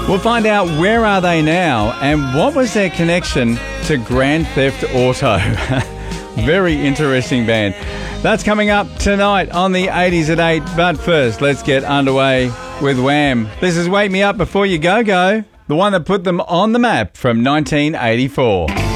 We'll find out where are they now and what was their connection to Grand Theft Auto. Very interesting band. That's coming up tonight on the 80s at 8. But first, let's get underway with Wham. This is Wake Me Up Before You Go Go, the one that put them on the map from 1984.